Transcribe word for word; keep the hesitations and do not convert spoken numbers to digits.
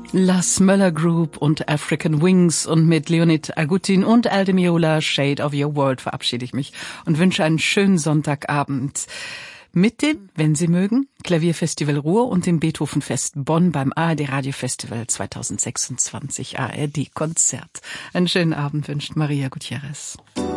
Las Möller Group und African Wings, und mit Leonid Agutin und Aldo Meola, Shade of Your World, verabschiede ich mich und wünsche einen schönen Sonntagabend mit dem, wenn Sie mögen, Klavierfestival Ruhr und dem Beethovenfest Bonn beim A R D Radiofestival zwanzig sechsundzwanzig A R D Konzert. Einen schönen Abend wünscht Maria Gutierrez.